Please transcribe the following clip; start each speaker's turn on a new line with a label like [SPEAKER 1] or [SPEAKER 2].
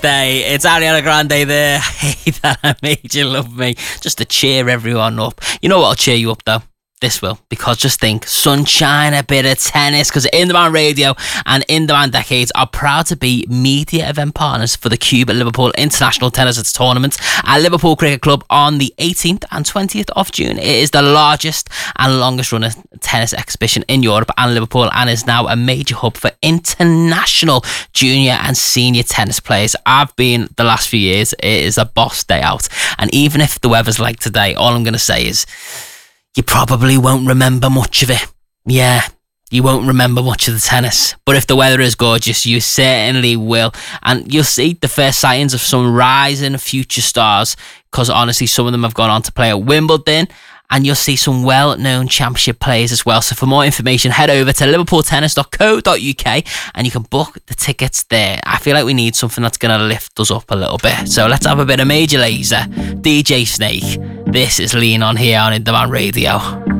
[SPEAKER 1] Day. It's Ariana Grande there. Hey, that I made you love me. Just to cheer everyone up. You know what'll cheer you up though? This will, because just think, sunshine, a bit of tennis, because In Demand Radio and In Demand Decades are proud to be media event partners for the Cube at Liverpool International Tennis Tournament at Liverpool Cricket Club on the 18th and 20th of June. It is the largest and longest running tennis exhibition in Europe and Liverpool, and is now a major hub for international junior and senior tennis players. I've been the last few years. It is a boss day out, and even if the weather's like today, all I'm going to say is you probably won't remember much of it. Yeah, you won't remember much of the tennis. But if the weather is gorgeous, you certainly will. And you'll see the first sightings of some rising future stars, because honestly, some of them have gone on to play at Wimbledon, and you'll see some well-known championship players as well. So for more information, head over to liverpooltennis.co.uk and you can book the tickets there. I feel like we need something that's going to lift us up a little bit. So let's have a bit of Major Lazer, DJ Snake. This is Lean On here on In Demand Radio.